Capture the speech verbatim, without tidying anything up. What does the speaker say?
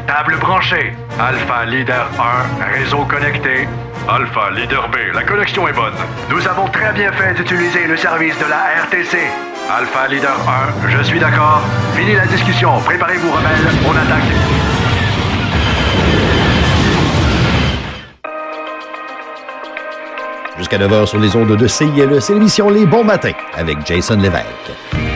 Table branchée. Alpha Leader un, réseau connecté. Alpha Leader B, la connexion est bonne. Nous avons très bien fait d'utiliser le service de la R T C. Alpha Leader un, je suis d'accord. Fini la discussion. Préparez-vous, rebelles. On attaque. Jusqu'à neuf heures sur les ondes de C I L E, c'est l'émission Les Bons Matins avec Jason Lévesque.